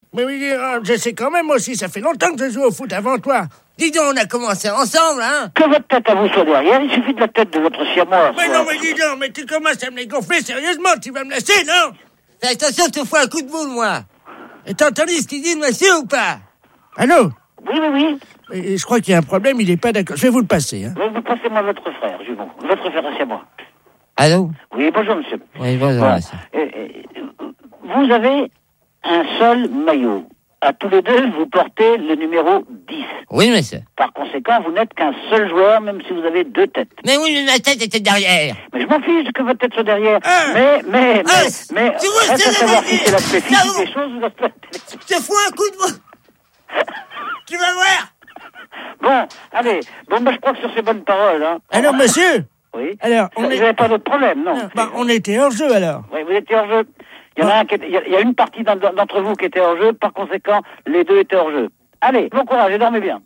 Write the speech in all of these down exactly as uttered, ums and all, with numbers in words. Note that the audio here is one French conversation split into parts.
Mais oui, je sais quand même aussi, ça fait longtemps que je joue au foot avant toi. Dis donc, on a commencé ensemble, hein. Que votre tête à vous soit derrière, il suffit de la tête de votre siamois. Mais non, mais dis donc, mais tu commences à me les gonfler sérieusement, tu vas me laisser, non? Fais attention, je te fous un coup de boule, moi. Et t'as entendu ce qu'il dit, monsieur, ou pas? Allô? Oui, oui, oui. Et je crois qu'il y a un problème, il est pas d'accord. Je vais vous le passer, hein. Oui, vous passez-moi votre frère, Jugon. Votre frère à siamois. Allô? Oui, bonjour, monsieur. Oui, bonjour, Voilà. monsieur. Euh, euh, vous avez un seul maillot. À tous les deux, vous portez le numéro dix. Oui, monsieur. Par conséquent, vous n'êtes qu'un seul joueur, même si vous avez deux têtes. Mais oui, mais ma tête était derrière. Mais je m'en fiche que votre tête soit derrière. Ah. Mais, mais, Ah, mais, mais, tu vois, reste c'est à savoir la si c'est l'aspect vérité. physique Non. des choses ou l'aspect... Je te fous un coup de boule. Tu vas voir. Bon, allez. Bon, bah, je crois que sur ces bonnes paroles, hein. Alors, monsieur? Oui. Alors, on Vous est... n'avez pas d'autre problème, non? Bah, on était hors jeu, alors. Oui, vous étiez hors jeu. Il y en a un qui était- il y a- il y a une partie d'en- d'entre vous qui était hors jeu, par conséquent, les deux étaient hors jeu. Allez, bon courage et dormez bien.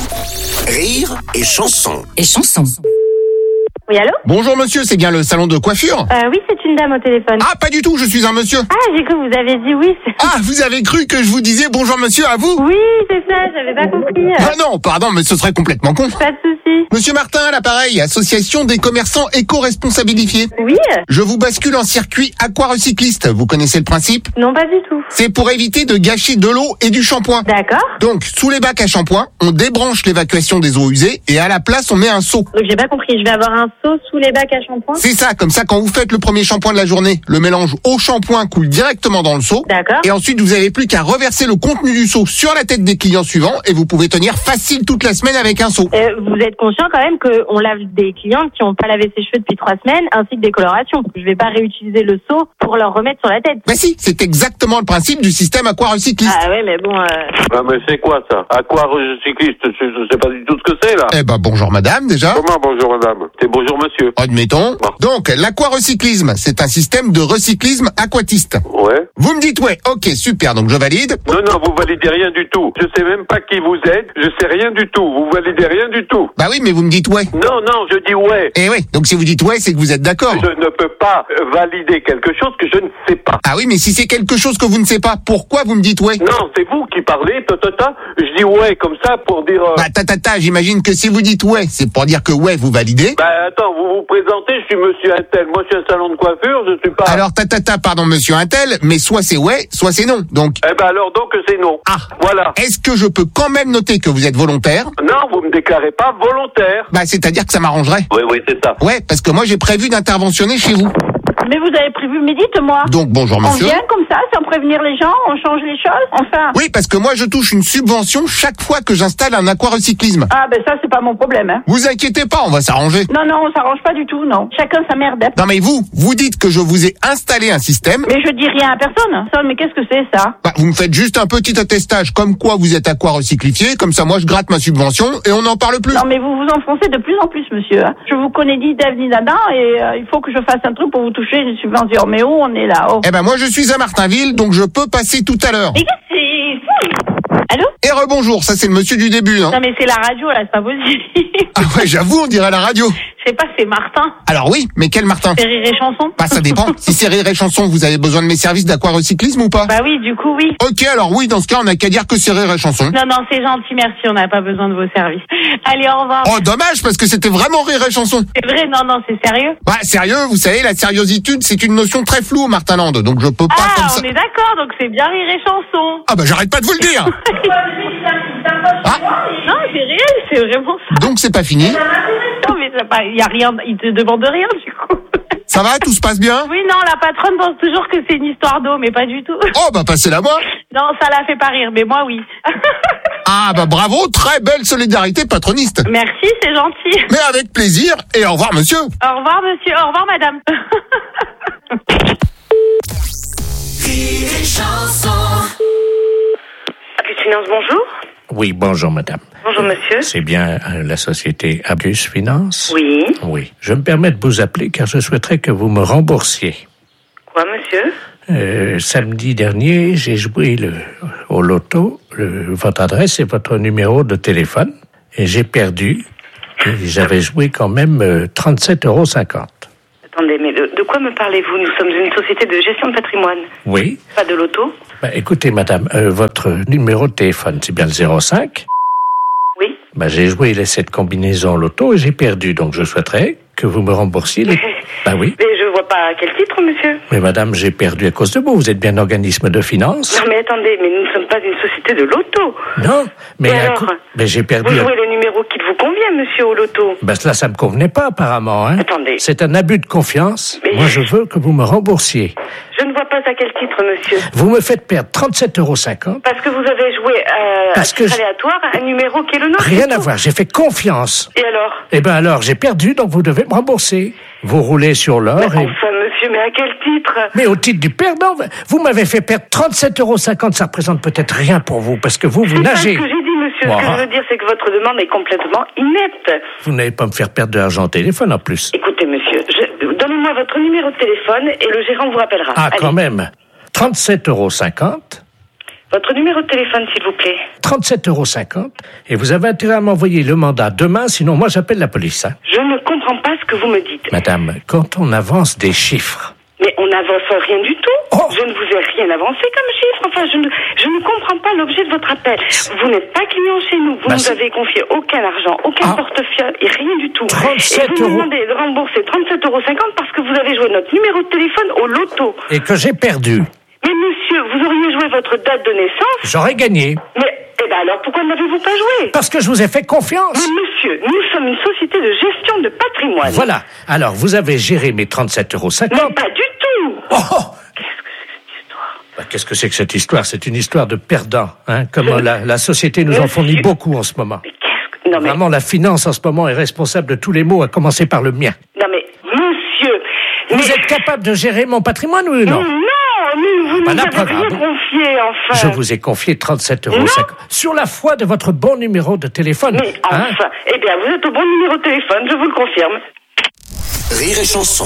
Rire et chanson. Et chanson. Oui, allô? Bonjour monsieur, c'est bien le salon de coiffure? Euh, oui, c'est une dame au téléphone. Ah, pas du tout, je suis un monsieur. Ah, j'ai cru que vous avez dit oui. c'est- Ah, vous avez cru que je vous disais bonjour monsieur à vous? Oui, c'est ça, j'avais pas compris. Ah non, pardon, mais ce serait complètement con. Pas de souci. Monsieur Martin, à l'appareil, association des commerçants éco-responsabilifiés. Oui? Je vous bascule en circuit aquarecycliste, vous connaissez le principe? Non, pas du tout. C'est pour éviter de gâcher de l'eau et du shampoing. D'accord. Donc, sous les bacs à shampoing, on débranche l'évacuation des eaux usées et à la place, on met un seau. Donc j'ai pas compris, je vais avoir un seau sous les bacs à shampoing? C'est ça, comme ça, quand vous faites le premier shampoing de la journée, le mélange eau-shampoing coule directement dans le seau. D'accord. Et ensuite, vous n'avez plus qu'à reverser le contenu du seau sur la tête des clients suivants et vous pouvez tenir facile toute la semaine avec un seau. Euh, vous êtes conscient quand même qu'on lave des clients qui n'ont pas lavé ses cheveux depuis trois semaines, ainsi que des colorations. Je vais pas réutiliser le seau pour leur remettre sur la tête. Bah si, c'est exactement le principe du système aquarecycliste. Ah ouais, mais bon... Euh... Ah mais c'est quoi ça? Aquarecycliste, je, je sais pas du tout ce que c'est là. Eh ben bonjour madame déjà. Comment bonjour madame? C'est bonjour monsieur. Admettons. Bon. Donc l'aquarecyclisme, c'est un système de recyclisme aquatiste. Ouais. Vous me dites ouais, ok super, donc je valide. Non, non, vous validez rien du tout. Je sais même pas qui vous êtes, je sais rien du tout. Vous validez rien du tout. Bah oui, mais vous me dites ouais. Non, non, je dis ouais. Eh oui, donc si vous dites ouais, c'est que vous êtes d'accord. Je ne peux pas valider quelque chose que je ne sais pas. Ah oui, mais si c'est quelque chose que vous ne savez pas, pourquoi vous me dites ouais? Non, c'est vous qui parlez, ta, ta, ta. Je dis ouais comme ça pour dire... Euh... Bah ta ta ta, j'imagine que si vous dites ouais, c'est pour dire que ouais, vous validez. Bah attends, vous vous présentez, je suis monsieur Intel. Moi, je suis un salon de coiffure, je suis pas... Alors ta ta ta, pardon monsieur Intel, mais soit c'est ouais, soit c'est non. Donc, Eh ben alors donc c'est non. ah, Voilà. est-ce que je peux quand même noter que vous êtes volontaire? Non, vous me déclarez pas volontaire. Bah c'est-à-dire que ça m'arrangerait. Oui, oui, c'est ça. Ouais, parce que moi j'ai prévu d'interventionner chez vous. Mais vous avez prévu, mais dites-moi. Donc bonjour On monsieur. vient comme ça, sans prévenir les gens, on change les choses, enfin... Oui, parce que moi je touche une subvention chaque fois que j'installe un aquarecyclisme. Ah ben ça, c'est pas mon problème, hein. Vous inquiétez pas, on va s'arranger. Non, non, on s'arrange pas du tout, non. Chacun sa merde. Non mais vous, vous dites que je vous ai installé un système. Mais je dis rien à personne. Ça, mais qu'est-ce que c'est, ça? Bah, vous me faites juste un petit attestage comme quoi vous êtes aquarecyclifié, comme ça moi je gratte ma subvention et on n'en parle plus. Non, mais vous vous enfoncez de plus en plus, monsieur. hein. Je vous connais ni d'Ève ni d'Adam et euh, il faut que je fasse un truc pour vous toucher une subvention. Mais où on est là? Oh. Eh ben moi je suis à Martinville, donc je peux passer tout à l'heure. Mais qu'est-ce que c'est fou? Allô? Et rebonjour, ça c'est le monsieur du début, hein. Non, mais c'est la radio, là, c'est pas possible. Ah ouais, j'avoue, on dirait la radio. Je sais pas, c'est Martin. Alors oui, mais quel Martin? C'est Rire et Chanson. Bah ça dépend. Si c'est Rire et Chanson, vous avez besoin de mes services d'aquarecyclisme ou pas? Bah oui, du coup, oui. Ok, alors oui, dans ce cas, on n'a qu'à dire que c'est Rire et Chanson. Non, non, c'est gentil, merci, on n'a pas besoin de vos services. Allez, au revoir. Oh, dommage, parce que c'était vraiment Rire et Chanson. C'est vrai, non, non, c'est sérieux. Bah sérieux, vous savez, la sériositude, c'est une notion très floue au Martinland, donc je peux pas Ah, comme on ça... est d'accord, donc c'est bien Rire et Chanson. Ah bah j'arrête pas de vous le dire. Ah. Non, c'est réel, c'est vraiment ça. Donc c'est pas fini. Non, mais il y a rien, il te demande rien, du coup. Ça va, tout se passe bien? Oui, non, la patronne pense toujours que c'est une histoire d'eau, mais pas du tout. Oh bah passez-la moi. Non, ça la fait pas rire, mais moi, oui. Ah bah bravo, très belle solidarité patroniste. Merci, c'est gentil. Mais avec plaisir, et au revoir monsieur. Au revoir, monsieur. Au revoir, madame. Rire et chanson. Abus Finance, bonjour. Oui, bonjour madame. Bonjour monsieur. C'est bien euh, la société Abus Finance? Oui. Oui. Je me permets de vous appeler car je souhaiterais que vous me remboursiez. Quoi monsieur? Euh, samedi dernier, j'ai joué le, au loto, le, votre adresse et votre numéro de téléphone, et j'ai perdu. Et j'avais joué quand même euh, trente-sept euros cinquante. Attendez, mais de, de quoi me parlez-vous? Nous sommes une société de gestion de patrimoine. Oui. Pas de loto? Bah, écoutez, madame, euh, votre numéro de téléphone, c'est bien le zéro cinq? Oui. Bah, j'ai joué les sept combinaisons loto et j'ai perdu, donc je souhaiterais que vous me remboursiez les... Bah oui. Mais je vois pas à quel titre, monsieur. Mais madame, j'ai perdu à cause de vous. Vous êtes bien un organisme de finance? Non, mais attendez, mais nous ne sommes pas une société de loto. Non, mais... Et à alors, co- mais j'ai perdu... vous à- jouez le numéro qui vous convient, monsieur, au loto. Bah cela, ça me convenait pas, apparemment, hein. Attendez. C'est un abus de confiance. Mais- Moi, je veux que vous me remboursiez. Je ne vois pas à quel titre, monsieur. Vous me faites perdre trente-sept euros cinquante. Parce que vous avez joué euh, Parce à que titre je- aléatoire un numéro qui est le nôtre. Rien c'est à tout. voir, j'ai fait confiance. Et alors? Eh ben alors, j'ai perdu, donc vous devez me rembourser. Vous roulez sur l'or Mais et... enfin, monsieur, mais à quel titre? Mais au titre du perdant, vous m'avez fait perdre trente-sept euros cinquante, ça représente peut-être rien pour vous, parce que vous, vous C'est pas ce nagez. que j'ai dit, monsieur. Moi, Ce que je veux dire, c'est que votre demande est complètement inepte. vous n'allez pas me faire perdre de l'argent au téléphone en plus. Écoutez, monsieur, je- donnez-moi votre numéro de téléphone et le gérant vous rappellera. Ah, Allez. quand même. trente-sept euros cinquante. Votre numéro de téléphone, s'il vous plaît. trente-sept euros cinquante. Et vous avez intérêt à m'envoyer le mandat demain, sinon moi j'appelle la police. Hein. Je ne comprends pas ce que vous me dites. Madame, quand on avance des chiffres... Mais on n'avance rien du tout. Oh. Je ne vous ai rien avancé comme chiffre. Enfin, je ne, je ne comprends pas l'objet de votre appel. Vous n'êtes pas client chez nous. Vous Bah, ne nous c'est- avez confié aucun argent, aucun Ah. portefeuille et rien du tout. trente-sept et vous euros. me demandez de rembourser trente-sept euros cinquante parce que vous avez joué notre numéro de téléphone au loto. Et que j'ai perdu. Mais monsieur, vous auriez joué votre date de naissance. J'aurais gagné. Mais, eh ben alors, pourquoi n'avez-vous pas joué? Parce que je vous ai fait confiance. Mais monsieur, nous sommes une société de gestion de patrimoine. Voilà. Alors, vous avez géré mes trente-sept euros Mais cinquante. pas du tout. Oh, oh. Bah, qu'est-ce que c'est que cette histoire? C'est une histoire de perdants. Hein, comme Je- la, la société nous en Monsieur. fournit beaucoup en ce moment. Mais qu'est-ce que... Non mais... Vraiment, la finance en ce moment est responsable de tous les maux, à commencer par le mien. Non mais, monsieur... Vous mais... êtes capable de gérer mon patrimoine, oui ou non? Non, mais vous Bah, nous là, avez pas rien grave. confié, enfin. Je vous ai confié trente-sept euros cinquante. Sur la foi de votre bon numéro de téléphone. Mais Hein? enfin, eh bien, vous êtes au bon numéro de téléphone, je vous le confirme. Rire et chanson.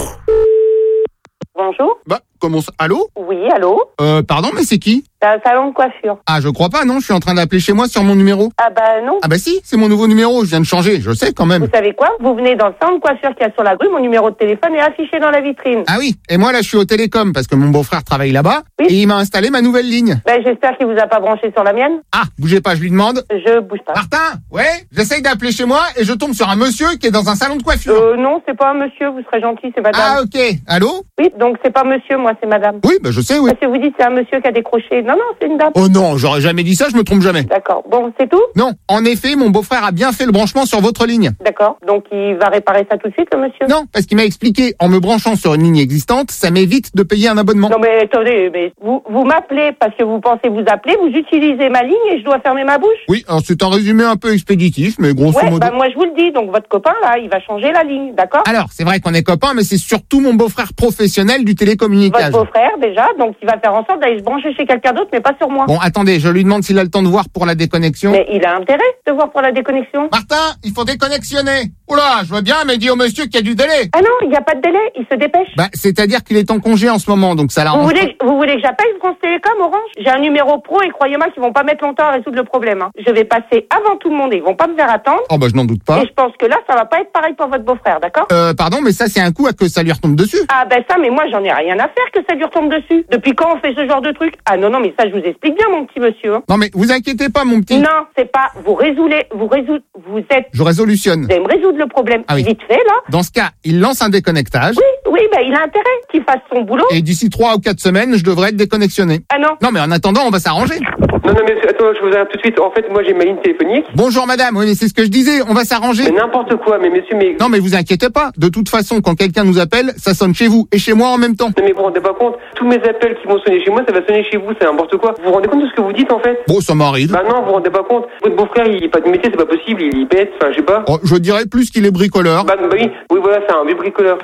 Bonjour. Bah, comment ça? Allô? Oui, allô? Euh, pardon, mais c'est qui? C'est un salon de coiffure. Ah, je crois pas, non, je suis en train d'appeler chez moi sur mon numéro. Ah bah non. Ah bah si, c'est mon nouveau numéro, je viens de changer, je sais quand même. Vous savez quoi? Vous venez dans le salon de coiffure qu'il y a sur la rue, mon numéro de téléphone est affiché dans la vitrine. Ah oui, et moi là je suis au télécom parce que mon beau-frère travaille là-bas Oui. et il m'a installé ma nouvelle ligne. Ben j'espère qu'il vous a pas branché sur la mienne. Ah, bougez pas, je lui demande. Je bouge pas. Martin, ouais, j'essaye d'appeler chez moi et je tombe sur un monsieur qui est dans un salon de coiffure. Euh non, c'est pas un monsieur, vous serez gentil, c'est madame. Ah ok, allô? Oui, donc c'est pas monsieur, moi c'est madame. Oui, bah je sais, oui. Parce que vous dites c'est un monsieur qui a décroché. Non, non, c'est une dame. Oh non, j'aurais jamais dit ça, je me trompe jamais. D'accord. Bon, c'est tout? Non, en effet, mon beau-frère a bien fait le branchement sur votre ligne. D'accord. Donc il va réparer ça tout de suite, le monsieur? Non, parce qu'il m'a expliqué, en me branchant sur une ligne existante, ça m'évite de payer un abonnement. Non mais attendez, mais vous, vous m'appelez parce que vous pensez vous appeler, vous utilisez ma ligne et je dois fermer ma bouche? Oui, alors c'est un résumé un peu expéditif, mais grosso Ouais, modo... bah moi je vous le dis, donc votre copain là, il va changer la ligne, d'accord? Alors, c'est vrai qu'on est copains, mais c'est surtout mon beau-frère professionnel du télécommunication. Votre beau-frère déjà, donc il va faire en sorte d'aller se brancher chez quelqu'un d'autre, mais pas sur moi. Bon, attendez, je lui demande s'il a le temps de voir pour la déconnexion. Mais il a intérêt de voir pour la déconnexion. Martin, il faut déconnexionner. Oula, je vois bien, mais dis au monsieur qu'il y a du délai. Ah non, il n'y a pas de délai, il se dépêche. Bah, c'est-à-dire qu'il est en congé en ce moment, donc ça Vous l'arrange. voulez, vous voulez que j'appelle France Télécom, Orange? J'ai un numéro pro et croyez-moi qu'ils vont pas mettre longtemps à résoudre le problème. Hein. Je vais passer avant tout le monde et ils vont pas me faire attendre. Oh bah je n'en doute pas. Et je pense que là, ça va pas être pareil pour votre beau-frère, d'accord? Euh, pardon, mais ça c'est un coup à que ça lui retombe dessus. Ah ben ça, mais moi j'en ai rien à faire que ça lui retombe dessus. Depuis quand on fait ce genre de truc? Ah non, non, mais ça je vous explique bien, mon petit monsieur. Hein. Non mais vous inquiétez pas, mon petit. Non, c'est pas, vous résoudez, vous résoudez, vous êtes, Je résolutionne. vous allez me résoudre le problème Ah oui. vite fait, là. Dans ce cas, il lance un déconnectage. Oui, oui, ben il a intérêt qu'il fasse son boulot. Et d'ici trois ou quatre semaines, je devrais être déconnexionné. Ah non. Non mais en attendant, on va s'arranger. Non, non, mais attends, je vous arrête tout de suite. En fait, moi, j'ai ma ligne téléphonique. Bonjour madame, oui mais c'est ce que je disais, on va s'arranger. Mais n'importe quoi, mais monsieur, mais... Non mais vous inquiétez pas, de toute façon, quand quelqu'un nous appelle, ça sonne chez vous et chez moi en même temps. Non, mais vous vous rendez pas compte, tous mes appels qui vont sonner chez moi, ça va sonner chez vous, c'est n'importe quoi. Vous vous rendez compte de ce que vous dites, en fait? Bon, ça m'arrive. Bah non, vous vous rendez pas compte. Votre beau-frère, il est pas de métier, c'est pas possible, il est bête, enfin, je sais pas. Oh, je dirais plus qu'il est bricoleur. Bah, bah oui, oui, voilà, c'est un vieux bricoleur.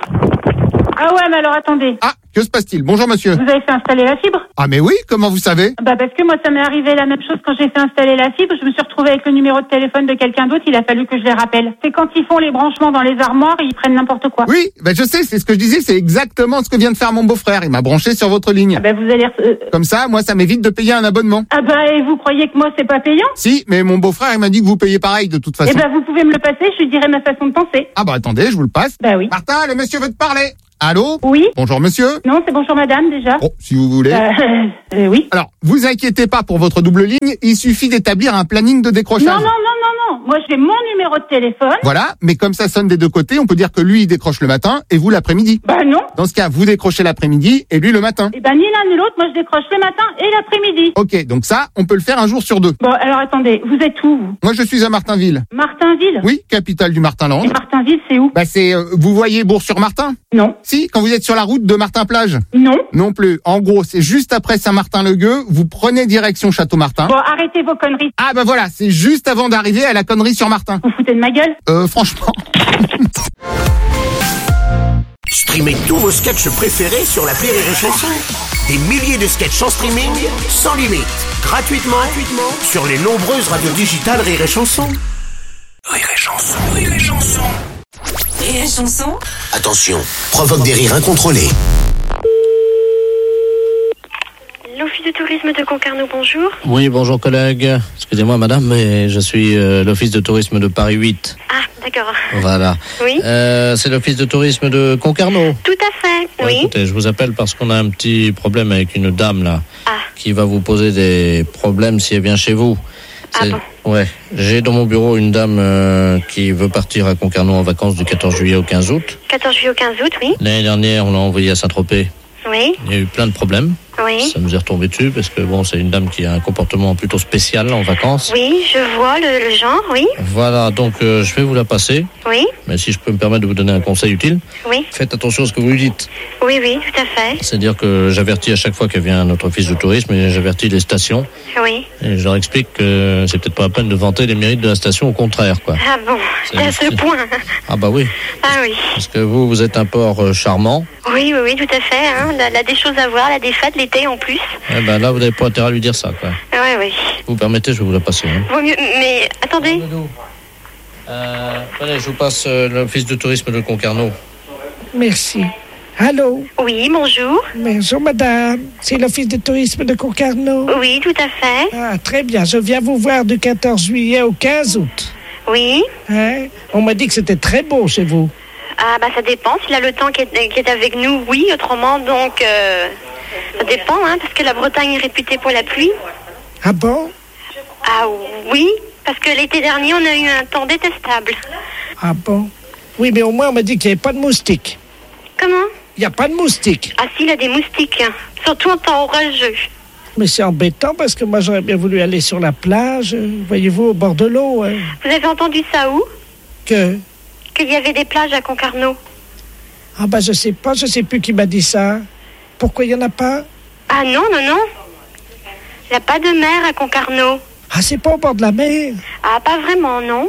Ah ouais, mais alors attendez. Ah, que se passe-t-il? Bonjour monsieur. Vous avez fait installer la fibre? Ah mais oui, comment vous savez? Bah parce que moi ça m'est arrivé la même chose quand j'ai fait installer la fibre, je me suis retrouvée avec le numéro de téléphone de quelqu'un d'autre, il a fallu que je les rappelle. C'est quand ils font les branchements dans les armoires et ils prennent n'importe quoi. Oui, bah je sais, c'est ce que je disais, c'est exactement ce que vient de faire mon beau-frère. Il m'a branché sur votre ligne. Ah bah vous allez... euh, Comme ça, moi, ça m'évite de payer un abonnement. Ah bah et vous croyez que moi c'est pas payant? Si, mais mon beau-frère, il m'a dit que vous payez pareil de toute façon. Eh bah vous pouvez me le passer, je lui dirai ma façon de penser. Ah bah attendez, je vous le passe. Bah oui. Martin, le monsieur veut te parler. Allô? Oui. Bonjour monsieur. Non, c'est bonjour madame déjà. Oh, si vous voulez. Euh, euh, oui. Alors, vous inquiétez pas pour votre double ligne, il suffit d'établir un planning de décrochage. Non, non, non, non, non. Moi, j'ai mon numéro de téléphone. Voilà, mais comme ça sonne des deux côtés, on peut dire que lui, il décroche le matin et vous l'après-midi. Bah non. Dans ce cas, vous décrochez l'après-midi et lui le matin. Eh ben, ni l'un ni l'autre, moi, je décroche le matin et l'après-midi. Ok, donc ça, on peut le faire un jour sur deux. Bon, alors attendez, vous êtes où, vous? Moi, je suis à Martinville. Martinville? Oui, capitale du Martinland. Et Martinville, c'est où? Bah c'est, euh, vous voyez Bourg-sur-Martin? Non. Si, quand vous êtes sur la route de Martin-Plage? Non. Non plus. En gros, c'est juste après Saint-Martin-le-Gueux, vous prenez direction Château-Martin. Bon, arrêtez vos conneries. Ah bah voilà, c'est juste avant d'arriver à la connerie sur Martin. Vous foutez de ma gueule? Euh, franchement. Streamez tous vos sketchs préférés sur l'appli Rire et Chanson. Des milliers de sketchs en streaming, sans limite, gratuitement, gratuitement sur les nombreuses radios digitales Rire et Chanson. Rire et Chanson, Rire et Chanson. Rire et Chanson. Attention, provoque des rires incontrôlés. L'Office de tourisme de Concarneau, bonjour. Oui, bonjour collègue. Excusez-moi madame, mais je suis euh, l'Office de tourisme de Paris huit. Ah, d'accord. Voilà. Oui. Euh, c'est l'Office de tourisme de Concarneau. Tout à fait, Ouais, oui. Écoutez, je vous appelle parce qu'on a un petit problème avec une dame là, Ah. qui va vous poser des problèmes si elle vient chez vous. Ah bon? Ouais. J'ai dans mon bureau une dame euh, qui veut partir à Concarneau en vacances du quatorze juillet au quinze août. quatorze juillet au quinze août, oui. L'année dernière, on l'a envoyée à Saint-Tropez. Oui. Il y a eu plein de problèmes. Oui. Ça nous est retombé dessus parce que bon, c'est une dame qui a un comportement plutôt spécial en vacances. Oui, je vois le, le genre, oui. Voilà, donc euh, je vais vous la passer. Oui. Mais si je peux me permettre de vous donner un conseil utile, Oui. faites attention à ce que vous lui dites. Oui, oui, tout à fait. C'est-à-dire que j'avertis à chaque fois qu'elle vient à notre office de tourisme et j'avertis les stations. Oui. Et je leur explique que c'est peut-être pas la peine de vanter les mérites de la station, au contraire, quoi. Ah bon, C'est c'est à ce juste- point. Ah bah oui, Ah oui. parce que vous, vous êtes un port euh, charmant. Oui, oui, oui, tout à fait. Hein. Elle a des choses à voir, elle a des fêtes l'été en plus. Eh ben là, vous n'avez pas intérêt à lui dire ça, quoi. Oui, oui. Vous permettez, je vais vous la passer. Hein. Vaut mieux, mais attendez. Euh, allez, je vous passe euh, l'office de tourisme de Concarneau. Merci. Allô? Oui, bonjour. Bonjour, madame. C'est l'Office de tourisme de Concarneau. Oui, tout à fait. Ah, très bien. Je viens vous voir du quatorze juillet au quinze août. Oui. Hein? On m'a dit que c'était très beau chez vous. Ah bah ça dépend. S'il a le temps qui est, qui est avec nous, oui. Autrement, donc, euh, ça dépend, hein, parce que la Bretagne est réputée pour la pluie. Ah bon? Ah oui, parce que l'été dernier, on a eu un temps détestable. Ah bon? Oui, mais au moins, on m'a dit qu'il n'y avait pas de moustiques. Comment? Il n'y a pas de moustiques. Ah si, il y a des moustiques, hein. Surtout en temps orageux. Mais c'est embêtant parce que moi, j'aurais bien voulu aller sur la plage, euh, voyez-vous, au bord de l'eau. hein. Vous avez entendu ça où? Que? Qu'il y avait des plages à Concarneau. Ah bah, je sais pas, je sais plus qui m'a dit ça. Pourquoi il n'y en a pas? Ah non, non, non. Il n'y a pas de mer à Concarneau. Ah, c'est pas au bord de la mer? Ah, pas vraiment, non.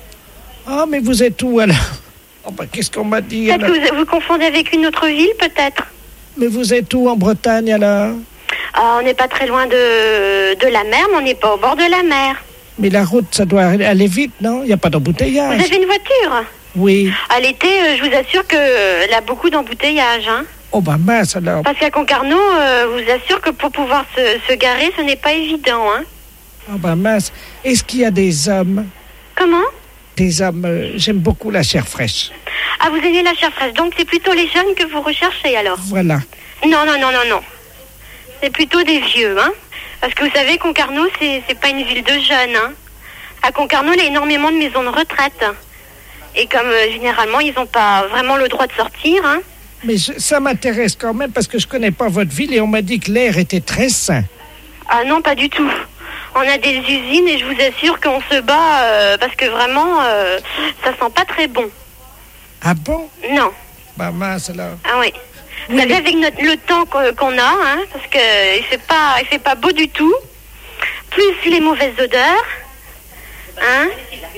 Ah, mais vous êtes où, alors? Oh bah, qu'est-ce qu'on m'a dit, Peut-être alors? que vous, vous confondez avec une autre ville, peut-être. Mais vous êtes où, en Bretagne, alors? Ah, on n'est pas très loin de, de la mer, mais on n'est pas au bord de la mer. Mais la route, ça doit aller vite, non? Il n'y a pas Vous d'embouteillage. avez une voiture? Oui. À l'été, euh, je vous assure qu'elle a beaucoup d'embouteillages. Hein. Oh bah mince, alors. Parce qu'à Concarneau, euh, je vous assure que pour pouvoir se, se garer, ce n'est pas évident. Hein. Oh bah mince. Est-ce qu'il y a des hommes? Comment? Des hommes, euh, j'aime beaucoup la chair fraîche. Ah, vous aimez la chair fraîche. Donc c'est plutôt les jeunes que vous recherchez alors? Voilà. Non, non, non, non, non. C'est plutôt des vieux, hein. Parce que vous savez, Concarneau, c'est, c'est pas une ville de jeunes, hein. À Concarneau, il y a énormément de maisons de retraite. Et comme euh, généralement, ils n'ont pas vraiment le droit de sortir, hein. Mais je- ça m'intéresse quand même parce que je connais pas votre ville et on m'a dit que l'air était très sain. Ah non, pas du tout. On a des usines et je vous assure qu'on se bat euh, parce que vraiment, euh, ça sent pas très bon. Ah bon? Non. Bah mince, alors. Ah oui. Vous Oui, savez, mais- avec notre, le temps qu'on, qu'on a, hein, parce que il fait pas, il fait pas beau du tout. Plus les mauvaises odeurs. Hein?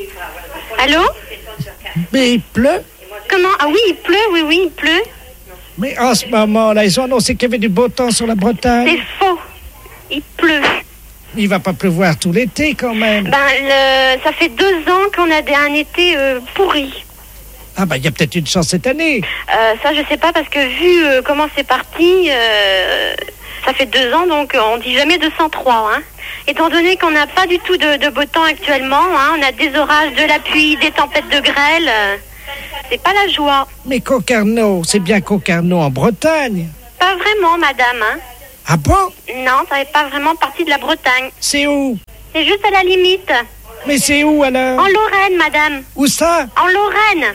Allô? Mais il pleut? Comment? Ah oui, il pleut, oui, oui, il pleut. Mais en ce moment-là, ils ont annoncé qu'il y avait du beau temps sur la Bretagne. C'est faux. Il pleut. Il va pas pleuvoir tout l'été quand même. Ben, le, ça fait deux ans qu'on a des, un été euh, pourri. Ah bah il y a peut-être une chance cette année. Euh, ça, je sais pas, parce que vu euh, comment c'est parti, euh, ça fait deux ans, donc on dit jamais deux cent trois. Hein. Étant donné qu'on n'a pas du tout de, de beau temps actuellement, hein, on a des orages, de la pluie, des tempêtes de grêle. euh, c'est pas la joie. Mais Concarneau, c'est bien Concarneau en Bretagne. Pas vraiment, madame, hein. Ah bon? Non, ça fait pas vraiment partie de la Bretagne. C'est où? C'est juste à la limite. Mais c'est où alors? En Lorraine, madame. Où ça? En Lorraine.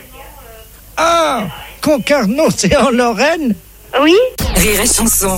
Ah, Concarneau, c'est en Lorraine? Oui. Rire et chanson.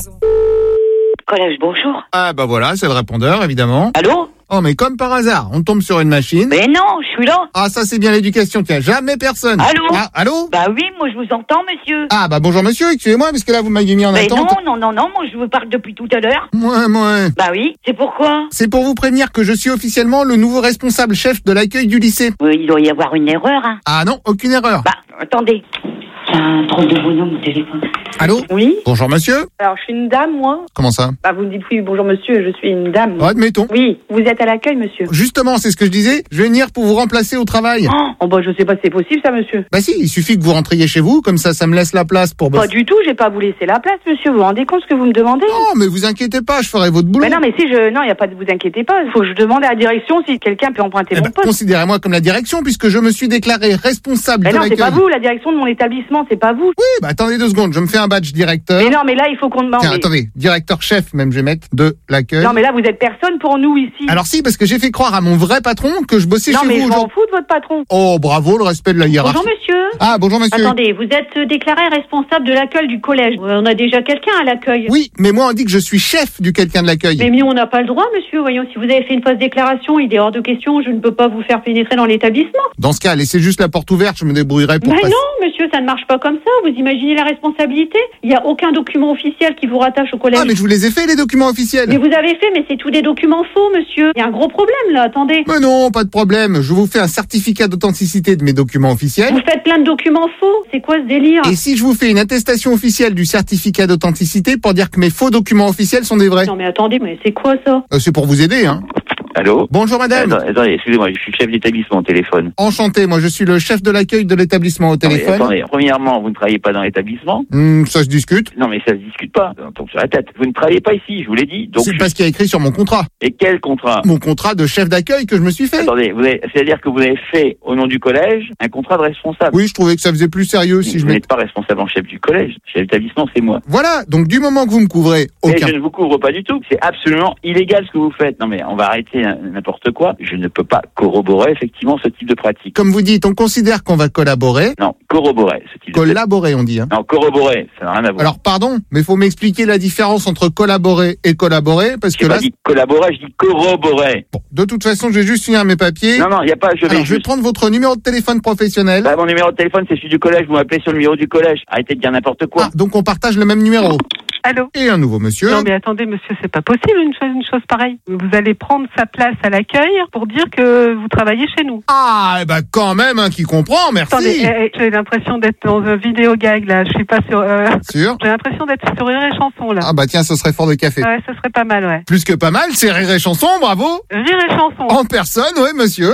Collège, bonjour. Ah bah voilà, c'est le répondeur, évidemment. Allô? Oh, mais comme par hasard, on tombe sur une machine. Mais non, je suis là. Ah, ça c'est bien l'éducation, tiens, jamais personne. Allô? Ah, allô? Bah oui, moi je vous entends, monsieur. Ah bah bonjour monsieur, excusez-moi, parce que là vous m'avez mis en Mais attente. non, non, non, non, moi je vous parle depuis tout à l'heure. Ouais, ouais. Bah oui, c'est pourquoi? C'est pour vous prévenir que je suis officiellement le nouveau responsable chef de l'accueil du lycée. Oui, il doit y avoir une erreur, hein. Ah non, aucune erreur. Bah, attendez. C'est un drôle de bonhomme au téléphone. Allô? Oui. Bonjour monsieur. Alors, je suis une dame, moi. Comment ça? Bah, vous me dites oui, bonjour monsieur, je suis une dame. Oh, admettons. Oui, vous êtes à l'accueil, monsieur. Justement, c'est ce que je disais, je vais venir pour vous remplacer au travail. Oh, oh bah, je sais pas si c'est possible, ça, monsieur. Bah si, il suffit que vous rentriez chez vous, comme ça, ça me laisse la place pour Pas bosser. du tout, j'ai pas à vous laisser la place, monsieur. Vous vous rendez compte ce que vous me demandez? Non, mais vous inquiétez pas, je ferai votre boulot. Mais non, mais si je, non, y a pas de vous inquiétez pas. Il faut que je demande à la direction si quelqu'un peut emprunter Eh mon ben, poste. considérez-moi comme la direction, puisque je me suis déclaré responsable Mais de non, c'est l'accueil. pas vous, la direction de mon établissement, c'est pas vous. Oui, bah attendez deux secondes, je me fais un badge directeur. Mais non, mais là, il faut qu'on demande. Tiens, mais- attendez, directeur chef, même je vais mettre, de l'accueil. Non, mais là, vous êtes personne pour nous ici. Alors si, parce que j'ai fait croire à mon vrai patron que je bossais non, chez mais vous je m'en aujourd'hui. fous de votre patron. Oh, bravo, le respect de la hiérarchie. Bonjour monsieur. Ah, bonjour monsieur. Attendez, vous êtes déclaré responsable de l'accueil du collège. On a déjà quelqu'un à l'accueil. Oui, mais moi on dit que je suis chef du quelqu'un de l'accueil. Mais nous, on n'a pas le droit, monsieur. Voyons, si vous avez fait une fausse déclaration, il est hors de question, je ne peux pas vous faire pénétrer dans l'établissement. Dans ce cas, laissez juste la porte ouverte, je me débrouillerai pour Mais passer. non, monsieur, ça ne marche pas comme ça. Vous imaginez la responsabilité? Il n'y a aucun document officiel qui vous rattache au collège. Ah, mais je vous les ai fait, les documents officiels. Mais vous avez fait, mais c'est tous des documents faux, monsieur. Il y a un gros problème, là, attendez. Mais non, pas de problème. Je vous fais un certificat d'authenticité de mes documents officiels. Vous faites plein de documents faux. C'est quoi ce délire? Et si je vous fais une attestation officielle du certificat d'authenticité pour dire que mes faux documents officiels sont des vrais? Non, mais attendez, mais c'est quoi ça? Euh, c'est pour vous aider, hein. Allô? Bonjour madame. Attends, attendez, excusez-moi, je suis chef d'établissement au téléphone. Enchanté, moi je suis le chef de l'accueil de l'établissement au Non, mais téléphone. attendez, premièrement, vous ne travaillez pas dans l'établissement? Hmm, ça se discute. Non, mais ça se discute pas. On tombe sur la tête. Vous ne travaillez pas ici, je vous l'ai dit. Donc, C'est je- parce qu'il y a écrit sur mon contrat. Et quel contrat? Mon contrat de chef d'accueil que je me suis fait. Attendez, vous avez... c'est-à-dire que vous avez fait, au nom du collège, un contrat de responsable. Oui, je trouvais que ça faisait plus sérieux si je Vous mets... n'êtes pas responsable en chef du collège. Chef d'établissement, c'est moi. Voilà, donc du moment que vous me couvrez, Mais aucun... je ne vous couvre pas du tout. C'est absolument illégal ce que vous faites. Non, mais on va arrêter hein, n'importe quoi. Je ne peux pas corroborer effectivement ce type de pratique. Comme vous dites, on considère qu'on va collaborer. Non, corroborer ce type de Collaborer, on dit. Hein. Non, corroborer, ça n'a rien à voir. Alors pardon, mais faut m'expliquer la différence entre collaborer et collaborer, parce Je que n'ai là... pas dit collaborer, je dis corroborer. Bon, de toute façon, je vais juste finir mes papiers. Non, non, il n'y a pas... Je vais Alors, je vais juste... prendre votre numéro de téléphone professionnel. Bah, mon numéro de téléphone, c'est celui du collège. Vous m'appelez sur le numéro du collège. Arrêtez de dire n'importe quoi. Ah, donc on partage le même numéro. Allô? Et un nouveau monsieur. Non mais attendez monsieur, c'est pas possible une chose, une chose pareille. Vous allez prendre sa place à l'accueil pour dire que vous travaillez chez nous. Ah, eh ben quand même, hein, qui comprend, merci. Attendez, eh, eh, j'ai l'impression d'être dans un vidéo gag là, je suis pas sur... Euh... Sûr? J'ai l'impression d'être sur Rire et Chanson là. Ah bah tiens, ce serait fort de café. Ouais, ce serait pas mal, ouais. Plus que pas mal, c'est Rire et Chanson, bravo. Rire et Chanson. En personne, ouais monsieur.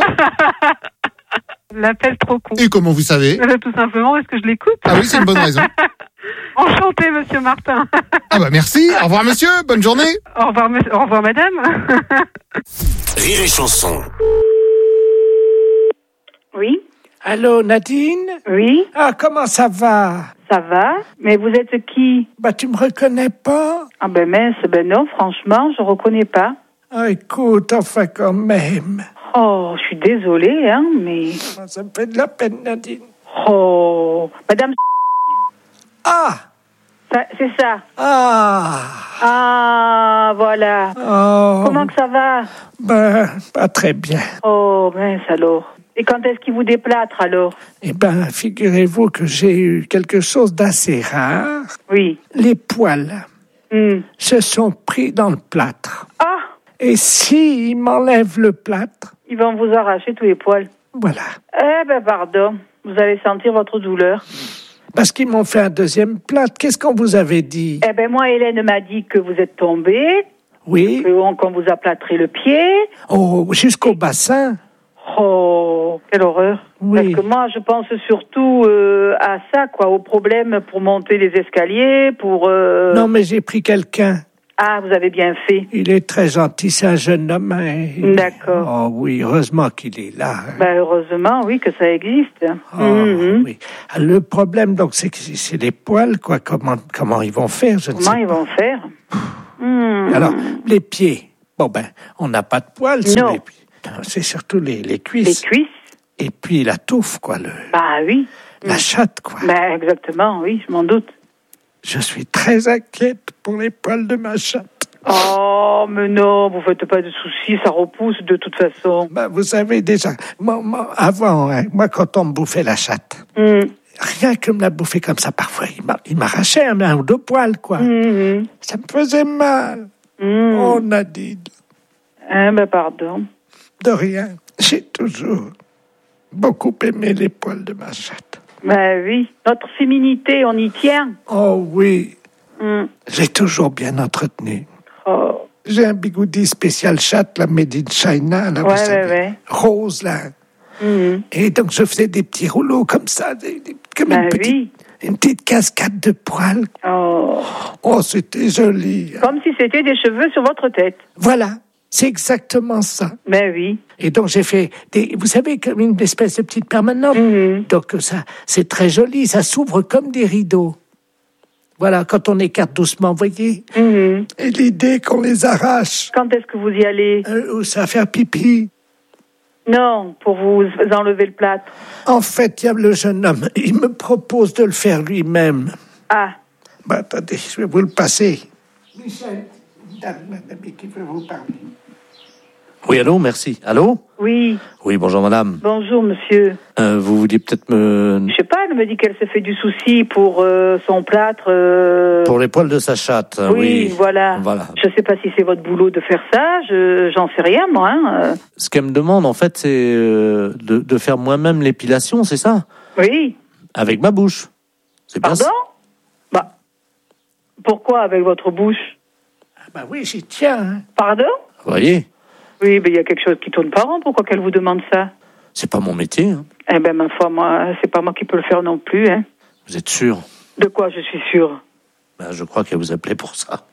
L'appel trop con. Et comment vous savez? Euh, Tout simplement parce que je l'écoute. Ah oui, c'est une bonne raison. Enchanté, monsieur Martin. Ah bah merci, au revoir monsieur, bonne journée. Au revoir, monsieur- au revoir madame. Rire et Chanson. Oui. Allô, Nadine? Oui. Ah, comment ça va? Ça va? Mais vous êtes qui? Bah, tu me reconnais pas? Ah ben mince, ben non, franchement, je reconnais pas. Ah, écoute, enfin quand même. Oh, je suis désolée, hein, mais... Ça me fait de la peine, Nadine. Oh, madame... Ah! Ça- c'est ça. Ah! Ah, voilà. Oh. Comment que ça va? Ben, pas très bien. Oh, mince alors. Et quand est-ce qu'il vous déplâtre alors? Eh ben, figurez-vous que j'ai eu quelque chose d'assez rare. Oui. Les poils Hmm. se sont pris dans le plâtre. Ah! Et s'ils m'enlèvent le plâtre, Ils vont vous arracher tous les poils. voilà. Eh ben pardon, vous allez sentir votre douleur. Parce qu'ils m'ont fait un deuxième plâtre. Qu'est-ce qu'on vous avait dit? Eh ben moi, Hélène m'a dit que vous êtes tombé, Oui. que- qu'on vous a plâtré le pied. Oh, jusqu'au bassin. Oh, quelle horreur. Oui. Parce que moi, je pense surtout euh, à ça, quoi, au problème pour monter les escaliers, pour... euh, Non, mais j'ai pris quelqu'un. Ah, vous avez bien fait. Il est très gentil, c'est un jeune homme. Hein. D'accord. Oh oui, heureusement qu'il est là. Hein. Ben, heureusement, oui, que ça existe. Oh, mm-hmm. oui. Le problème, donc, c'est que c'est les poils, quoi. Comment, comment ils vont faire, je ne sais Comment ils pas. vont faire mm. Alors, les pieds. Bon, ben, on n'a pas de poils sur Non. les pieds. C'est surtout les, les cuisses. Les cuisses. Et puis la touffe, quoi. Le, bah oui. La chatte, quoi. Ben, exactement, oui, je m'en doute. Je suis très inquiète pour les poils de ma chatte. Oh, mais non, vous faites pas de soucis, ça repousse de toute façon. Ben, vous savez déjà, moi, moi, avant, hein, moi, quand on me bouffait la chatte, mm. rien que me la bouffer comme ça, parfois, il, m'a, il m'arrachait un, un ou deux poils, quoi. Mm-hmm. Ça me faisait mal. Mm. Oh, Nadine. Hein, ben, pardon. De rien. J'ai toujours beaucoup aimé les poils de ma chatte. Ben oui, notre féminité, on y tient. Oh oui. Mm. J'ai toujours bien entretenu. Oh. J'ai un bigoudi spécial chatte, la made in China, là, ouais, vous savez, ouais, ouais. rose, là. Mm. Et donc, je faisais des petits rouleaux comme ça, des, des, comme ben une, petite, oui. une petite cascade de poils. Oh. Oh, c'était joli. Comme si c'était des cheveux sur votre tête. Voilà, c'est exactement ça. Ben oui. Et donc, j'ai fait, des, vous savez, comme une espèce de petite permanente. Mm-hmm. Donc, ça, c'est très joli, ça s'ouvre comme des rideaux. Voilà, quand on écarte doucement, vous voyez. Mm-hmm. Et l'idée qu'on les arrache. Quand est-ce que vous y allez euh, Où ça va faire pipi. Non, pour vous enlever le plâtre. En fait, il y a le jeune homme, il me propose de le faire lui-même. Ah. Ben, attendez, je vais vous le passer. Michel, une dame, madame, qui veut vous parler. Oui, allô, merci. Allô? Oui. Oui, bonjour madame. Bonjour monsieur. Euh, vous vouliez peut-être me... Je sais pas, elle me dit qu'elle se fait du souci pour euh, son plâtre. Euh... Pour les poils de sa chatte, oui, oui. Voilà. voilà. Je sais pas si c'est votre boulot de faire ça, je j'en sais rien moi. Hein. Ce qu'elle me demande en fait, c'est euh, de, de faire moi-même l'épilation, c'est ça? Oui. Avec ma bouche. C'est bien Pardon? ça. Bah, pourquoi avec votre bouche? Ah bah oui, j'y tiens. Hein. Pardon? Vous voyez? Oui, mais il y a quelque chose qui tourne pas rond. Pourquoi qu'elle vous demande ça? C'est pas mon métier. Hein. Eh ben, ma foi, moi, c'est pas moi qui peux le faire non plus. Hein. Vous êtes sûr? De quoi je suis sûre? Ben, je crois qu'elle vous appelait pour ça.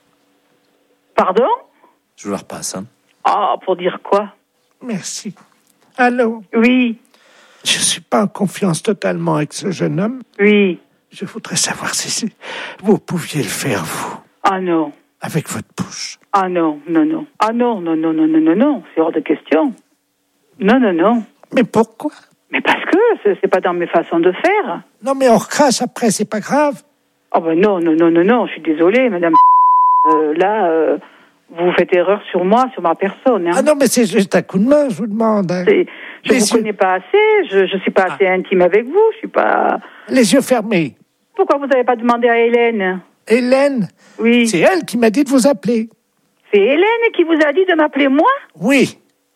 Pardon? Je vous la repasse. Hein. Ah, pour dire quoi? Merci. Allô? Oui. Je suis pas en confiance totalement avec ce jeune homme. Oui. Je voudrais savoir si vous pouviez le faire, vous. Ah non. Avec votre bouche. Ah non, non, non. Ah non, non, non, non, non, non, non. C'est hors de question. Non, non, non. Mais pourquoi? Mais parce que c'est, c'est pas dans mes façons de faire. Non, mais on recrache après, c'est pas grave. Ah ben non, non, non, non, non. Je suis désolée, madame. Euh, là, euh, vous faites erreur sur moi, sur ma personne. Hein. Ah non, mais c'est juste un coup de main, je vous demande. Hein. C'est, je Les vous yeux... connais pas assez. Je, je suis pas assez ah. intime avec vous. Je suis pas... Les yeux fermés. Pourquoi vous n'avez pas demandé à Hélène? Hélène? Oui. C'est elle qui m'a dit de vous appeler. C'est Hélène qui vous a dit de m'appeler moi? Oui.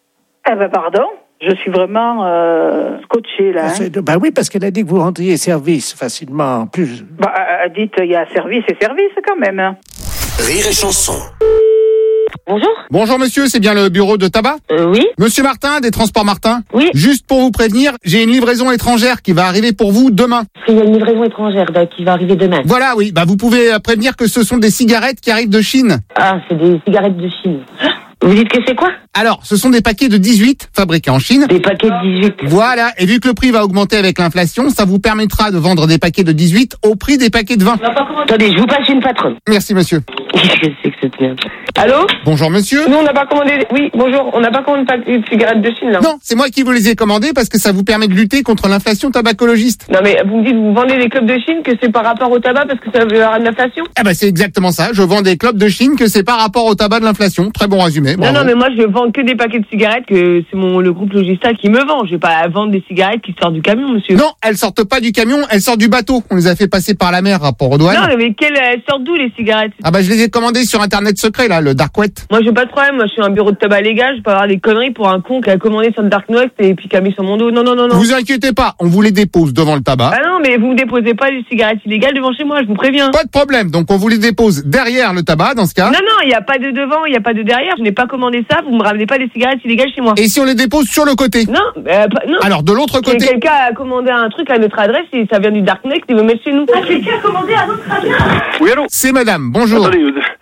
Eh ben pardon, je suis vraiment euh, scotchée là. Hein. De... Bah oui, parce qu'elle a dit que vous rendriez service facilement. En plus. Bah euh, dites, il y a service et service quand même. Hein. Rire et chanson. Bonjour. Bonjour monsieur, c'est bien le bureau de tabac? Euh, oui. Monsieur Martin, des Transports Martin? Oui. Juste pour vous prévenir, j'ai une livraison étrangère qui va arriver pour vous demain. Il y a une livraison étrangère bah, qui va arriver demain. Voilà, oui. Bah vous pouvez prévenir que ce sont des cigarettes qui arrivent de Chine. Ah, c'est des cigarettes de Chine. Vous dites que c'est quoi? Alors, ce sont des paquets de dix-huit fabriqués en Chine. Des paquets de dix-huit. Voilà, et vu que le prix va augmenter avec l'inflation, ça vous permettra de vendre des paquets de dix-huit au prix des paquets de vingt. Attendez, je vous passe une patronne. Merci monsieur. Qu'est-ce que c'est que cette merde? Allô? Bonjour monsieur. Nous on n'a pas commandé... Oui, bonjour, on n'a pas commandé de cigarettes de Chine là. Non, c'est moi qui vous les ai commandées parce que ça vous permet de lutter contre l'inflation tabacologiste. Non mais vous me dites, vous vendez des clubs de Chine que c'est par rapport au tabac parce que ça veut avoir de l'inflation? Ah bah c'est exactement ça, je vends des clubs de Chine que c'est par rapport au tabac de l'inflation. Très bon résumé. Non, non, mais moi je vends que des paquets de cigarettes, que c'est mon le groupe Logista qui me vend. Je vais pas vendre des cigarettes qui sortent du camion, monsieur. Non, elles sortent pas du camion, elles sortent du bateau. On les a fait passer par la mer, rapport aux douanes. Non, mais quelles elles sortent d'où les cigarettes? Ah bah je les ai commandées sur internet secret là, le dark web. Moi j'ai pas de problème, moi je suis un bureau de tabac légal, je peux avoir des conneries pour un con qui a commandé sur le dark web et puis qui a mis sur mon dos. Non, non, non, non. Vous inquiétez pas, on vous les dépose devant le tabac. Ah non, mais vous me déposez pas des cigarettes illégales devant chez moi, je vous préviens. Pas de problème, donc on vous les dépose derrière le tabac dans ce cas. Non, non, il y a pas de devant, il y a pas de derrière, je n'ai pas commandé ça, vous me ramenez pas des cigarettes illégales chez moi. Et si on les dépose sur le côté? Non, euh, pas, non. Alors de l'autre côté. Si quelqu'un a commandé un truc à notre adresse et ça vient du darknet, il veut mettre chez nous. Ah, quelqu'un a commandé à notre adresse? Oui, allô? C'est madame, bonjour. Attendez,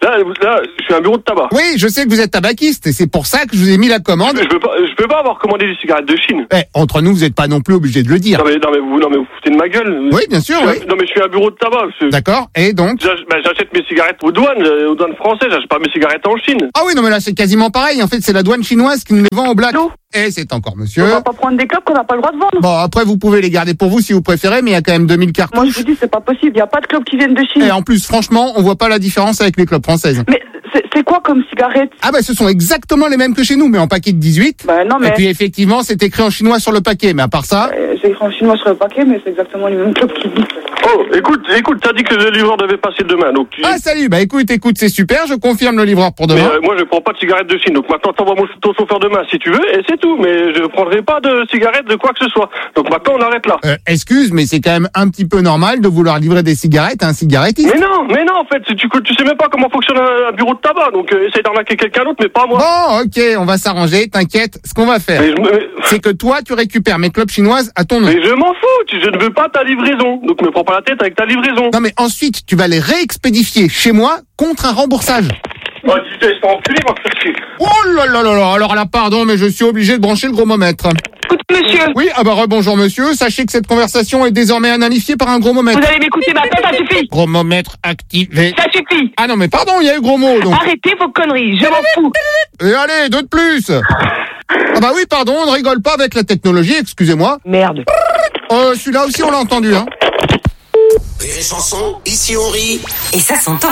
Là, là, je suis un bureau de tabac. Oui, je sais que vous êtes tabaquiste et c'est pour ça que je vous ai mis la commande. Je peux pas, je peux pas avoir commandé des cigarettes de Chine. Eh, entre nous, vous n'êtes pas non plus obligé de le dire. Non mais, non mais vous, non mais vous foutez de ma gueule. Oui, bien sûr, Je oui. suis un- non mais je suis un bureau de tabac. Je- D'accord, et donc J'ach- bah, j'achète mes cigarettes aux douanes, euh, aux douanes françaises. J'achète pas mes cigarettes en Chine. Ah oui, non mais là c'est quasiment pareil. En fait, c'est la douane chinoise qui nous les vend au black. Et c'est encore monsieur. On va pas prendre des clopes qu'on n'a pas le droit de vendre. Bon, après vous pouvez les garder pour vous si vous préférez, mais il y a quand même deux mille cartouches. Moi je vous dis, c'est pas possible. Il y a pas de clopes qui viennent de Chine. Et en plus, franchement, on voit pas la différence avec les clopes françaises. Mais c'est- c'est quoi comme cigarette? Ah bah ce sont exactement les mêmes que chez nous, mais en paquet de dix-huit. Bah non mais. Et puis effectivement, c'est écrit en chinois sur le paquet, mais à part ça... Euh, c'est écrit en chinois sur le paquet, mais c'est exactement les mêmes clopes qui disent. Oh, écoute, écoute, t'as dit que le livreur devait passer demain, donc. tu- Ah salut, bah écoute, écoute, c'est super, je confirme le livreur pour Mais demain. euh, moi je prends pas de cigarettes de Chine, donc maintenant t'envoies mon ton chauffeur demain si tu veux, et c'est tout. Mais je prendrai pas de cigarettes de quoi que ce soit. Donc maintenant on arrête là. Euh, excuse, mais c'est quand même un petit peu normal de vouloir livrer des cigarettes à un cigarettiste. Mais non, mais non, en fait, tu, tu sais même pas comment fonctionne un, un bureau de tabac, donc euh, essaye d'arnaquer quelqu'un d'autre, mais pas moi. Bon, ok, on va s'arranger, t'inquiète. Ce qu'on va faire, Mais je me- c'est que toi, tu récupères mes clopes chinoises à ton nom. Mais je m'en fous, tu- je ne veux pas ta livraison, donc me prends pas la tête avec ta livraison. Non mais ensuite, tu vas les réexpédifier chez moi contre un remboursage. Oh, tu te laisses pas enculer, va faire chier. Oh là là là là, alors là, pardon, mais je suis obligé de brancher le gromomètre. Écoute, monsieur. Oui, ah bah rebonjour monsieur, sachez que cette conversation est désormais analysifiée par un gromomètre. Vous allez m'écouter maintenant, ça suffit. Gromomètre activé. Ça suffit. Ah non mais pardon, il y a eu gros mot donc. Arrêtez vos conneries, je m'en fous. Et allez, deux de plus. Ah bah oui, pardon, on ne rigole pas avec la technologie, excusez-moi. Merde. Euh, celui-là aussi on l'a entendu, hein. Rire et chanson, ici on rit. Et ça s'entend.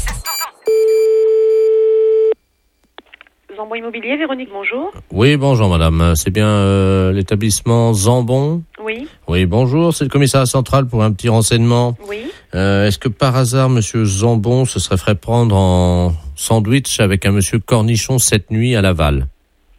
Zambon Immobilier, Véronique, bonjour. Oui, bonjour madame. C'est bien euh, l'établissement Zambon? Oui. Oui, bonjour. C'est le commissariat central pour un petit renseignement. Oui. Euh, est-ce que par hasard, monsieur Zambon se serait fait prendre en sandwich avec un monsieur Cornichon cette nuit à Laval?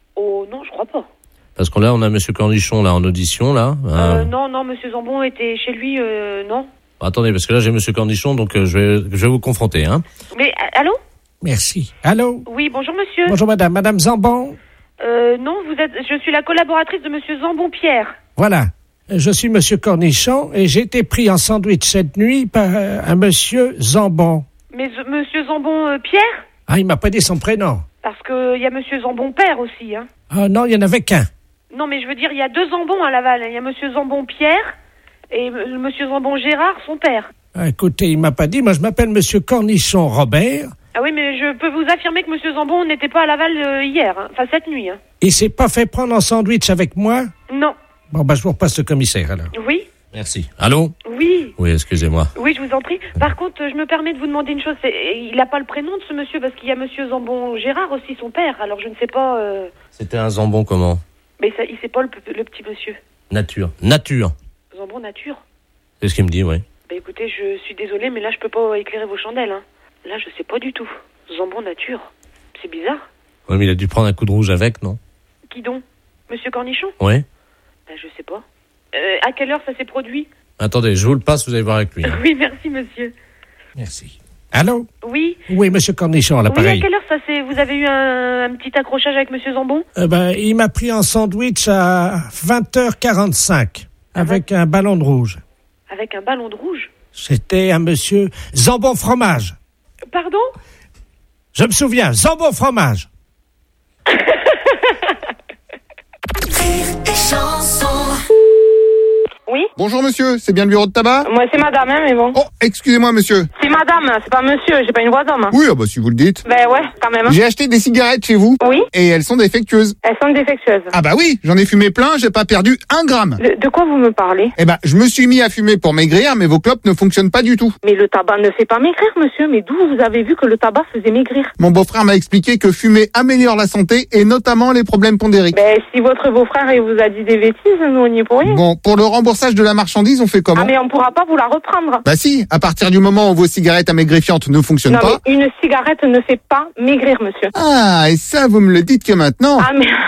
Oh non, je crois pas. Parce que là, on a monsieur Cornichon là en audition, là. Euh, Euh, non, non, monsieur Zambon était chez lui, euh, non. Attendez, parce que là, j'ai monsieur Cornichon, donc euh, je, vais, je vais vous confronter, hein. Mais, a- allô? Merci. Allô? Oui, bonjour monsieur. Bonjour madame. Madame Zambon? Euh, non, vous êtes, je suis la collaboratrice de monsieur Zambon Pierre. Voilà. Je suis monsieur Cornichon et j'ai été pris en sandwich cette nuit par euh, un monsieur Zambon. Mais euh, monsieur Zambon euh, Pierre? Ah, il m'a pas dit son prénom. Parce que il y a monsieur Zambon Père aussi, hein. Ah non, il y en avait qu'un. Non, mais je veux dire, il y a deux Zambons à Laval. Il y a monsieur Zambon Pierre et euh, monsieur Zambon Gérard, son père. Ah, écoutez, il m'a pas dit. Moi, je m'appelle monsieur Cornichon Robert. Ah oui, mais je peux vous affirmer que monsieur Zambon n'était pas à Laval euh, hier, hein. Enfin cette nuit, hein. Il s'est pas fait prendre en sandwich avec moi? Non. Bon, bah, je vous repasse le commissaire, alors. Oui? Merci. Allô? Oui. Oui, excusez-moi. Oui, je vous en prie. Par contre, je me permets de vous demander une chose. C'est, il n'a pas le prénom de ce monsieur parce qu'il y a monsieur Zambon Gérard aussi, son père. Alors je ne sais pas. Euh... C'était un Zambon comment? Mais ça, il sait pas le, le petit monsieur. Nature. Nature. Zambon Nature. C'est ce qu'il me dit, oui. Bah écoutez, je suis désolée, mais là je peux pas éclairer vos chandelles. Hein. Là, je sais pas du tout. Zambon Nature. C'est bizarre. Oui, mais il a dû prendre un coup de rouge avec, non? Qui donc? Monsieur Cornichon? Oui. Bah je sais pas. Euh, à quelle heure ça s'est produit? Attendez, je vous le passe, vous allez voir avec lui. Hein. Oui, merci monsieur. Merci. Allô? Oui. Oui, monsieur Cornichon, à Oui, l'appareil. à quelle heure ça s'est... Vous avez eu un, un petit accrochage avec monsieur Zambon? Euh, ben, il m'a pris en sandwich à vingt heures quarante-cinq avec un ballon de rouge. Avec un ballon de rouge? C'était un monsieur Zambon Fromage. Pardon? Je me souviens, Zambon Fromage. Oui? Bonjour monsieur, c'est bien le bureau de tabac? Moi, c'est madame, hein, mais bon. Oh, excusez-moi monsieur. C'est madame, c'est pas monsieur, j'ai pas une voix d'homme. Oui, ah bah si vous le dites. Ben ouais, quand même. J'ai acheté des cigarettes chez vous. Oui. Et elles sont défectueuses. Elles sont défectueuses. Ah bah oui, j'en ai fumé plein, j'ai pas perdu un gramme. De, de quoi vous me parlez? Eh ben, je me suis mis à fumer pour maigrir, mais vos clopes ne fonctionnent pas du tout. Mais le tabac ne fait pas maigrir, monsieur. Mais d'où vous avez vu que le tabac faisait maigrir? Mon beau-frère m'a expliqué que fumer améliore la santé et notamment les problèmes pondériques. Ben, si votre beau-frère il vous a dit des bêtises, nous on n'y est pour rien. Bon, pour le remboursage de la marchandise, on fait comment? Ah, mais on pourra pas vous la reprendre. Bah si, à partir du moment où vos cigarettes amaigrifiantes ne fonctionnent Non, pas. mais une cigarette ne fait pas maigrir, monsieur. Ah, et ça, vous me le dites que maintenant. Ah, mais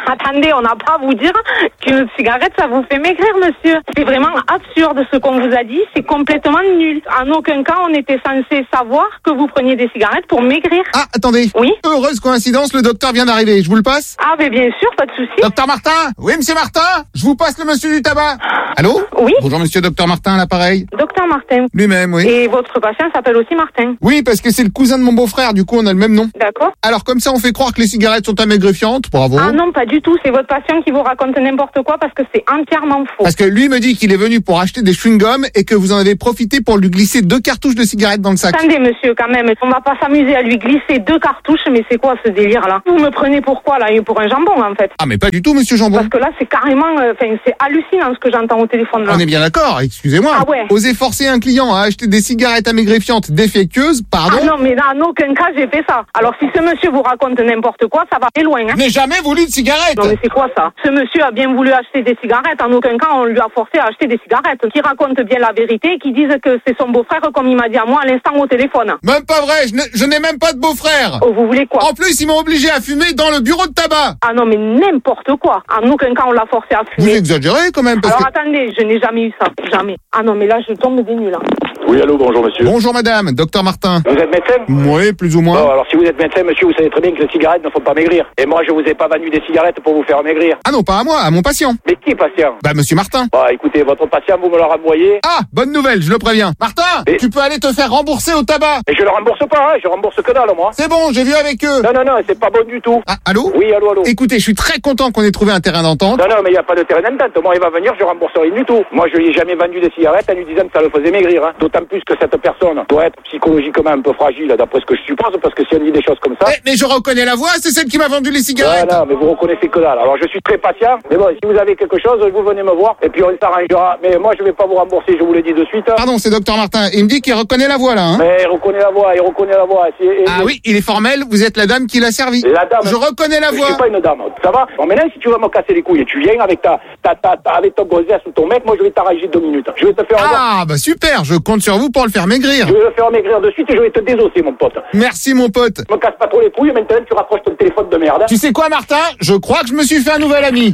attendez, on n'a pas à vous dire qu'une cigarette, ça vous fait maigrir, monsieur. C'est vraiment absurde ce qu'on vous a dit. C'est complètement nul. En aucun cas, on était censé savoir que vous preniez des cigarettes pour maigrir. Ah, attendez. Oui. Heureuse coïncidence, le docteur vient d'arriver. Je vous le passe? Ah, mais bien sûr, pas de souci. Docteur Martin? Oui, monsieur Martin? Je vous passe le monsieur du tabac. Allô? Oui. Bonjour, monsieur docteur Martin, à l'appareil. Docteur Martin. Lui-même, oui. Et votre patient s'appelle aussi Martin. Oui, parce que c'est le cousin de mon beau-frère, du coup, on a le même nom. D'accord. Alors, comme ça, on fait croire que les cigarettes sont amaigrifiantes. Bravo. Ah non, pas du tout. C'est votre patient qui vous raconte n'importe quoi parce que c'est entièrement faux. Parce que lui me dit qu'il est venu pour acheter des chewing-gums et que vous en avez profité pour lui glisser deux cartouches de cigarettes dans le sac. Attendez, monsieur, quand même. On va pas s'amuser à lui glisser deux cartouches, mais c'est quoi ce délire-là? Vous me prenez pour quoi, là? Pour un jambon, en fait. Ah, mais pas du tout, monsieur Jambon. Parce que là, c'est carrément, enfin, euh, c'est hallucinant ce que j'entends au téléphone, là. On est bien d'accord, excusez-moi. Ah ouais. Oser forcer un client à acheter des cigarettes amaigrifiantes défectueuses, pardon? Ah non, mais en aucun cas, j'ai fait ça. Alors, si ce monsieur vous raconte n'importe quoi, ça va aller loin, hein. Je n'ai jamais voulu de cigarettes. Non, mais c'est quoi ça? Ce monsieur a bien voulu acheter des cigarettes. En aucun cas, on lui a forcé à acheter des cigarettes. Qui raconte bien la vérité, qui disent que c'est son beau-frère, comme il m'a dit à moi à l'instant au téléphone. Même pas vrai, je n'ai, je n'ai même pas de beau-frère. Oh, vous voulez quoi? En plus, ils m'ont obligé à fumer dans le bureau de tabac. Ah non, mais n'importe quoi. En aucun cas, on l'a forcé à fumer. Vous exagérez quand même, parce Alors que... attendez, je n'ai jamais eu ça. Jamais. Ah non, mais là, je tombe des nuls, là. Oui, allô, bonjour monsieur. Bonjour madame, docteur Martin. Vous êtes médecin? Oui, plus ou moins. Bon, alors si vous êtes médecin, monsieur, vous savez très bien que les cigarettes ne font pas maigrir. Et moi, je vous ai pas vendu des cigarettes pour vous faire maigrir. Ah non, pas à moi, à mon patient. Mais qui est patient? Bah monsieur Martin. Bah écoutez, votre patient, vous me le renvoyez. Ah, bonne nouvelle, je le préviens. Martin, Et... tu peux aller te faire rembourser au tabac. Et je le rembourse pas, hein, je rembourse que dalle, moi. C'est bon, j'ai vu avec eux. Non, non, non, c'est pas bon du tout. Ah, allô? Oui, allô, allô. Écoutez, je suis très content qu'on ait trouvé un terrain d'entente. Non, non, mais il n'y a pas de terrain d'entente. Moi, il va venir, je rembourse rien du tout. Moi, je lui ai jamais vendu des cigarettes en lui disant que ça le faisait maigrir, hein. D'autant plus que cette personne doit être psychologiquement un peu fragile, d'après ce que je suppose, parce que si on dit des choses comme ça... Eh, mais je reconnais la voix, c'est celle qui m'a vendu les cigarettes. Ouais, non, mais vous reconnaissez que dalle. Alors, je suis très patient. Mais bon, si vous avez quelque chose, vous venez me voir, et puis on s'arrangera. Mais moi, je vais pas vous rembourser, je vous l'ai dit de suite. Pardon, c'est docteur Martin. Il me dit qu'il reconnaît la voix, là, hein. Mais il reconnaît la voix, il reconnaît la voix. Et, et, ah oui, il est formel, vous êtes la dame qui l'a servi. La dame. Je reconnais la voix. Je suis pas une dame. Ça va? Bon, maintenant, si tu veux me casser les couilles, tu viens avec ta, ta, ta, ta avec ton grossesse ou ton mec, moi, je vais t'arranger deux minutes. Je vais te faire... Ah, bah super, je compte sur vous pour le faire maigrir. Je vais le faire maigrir de suite et je vais te désosser, mon pote. Merci, mon pote. Me casse pas trop les couilles, maintenant, tu rapproches ton téléphone de merde. Tu sais quoi, Martin? Je crois que je me suis fait un nouvel ami.